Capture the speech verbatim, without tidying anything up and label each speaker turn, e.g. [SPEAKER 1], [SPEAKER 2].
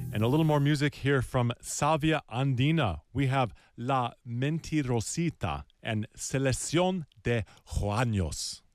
[SPEAKER 1] And a little more music here from Savia Andina. We have La Mentirosita and Selección de Juaños.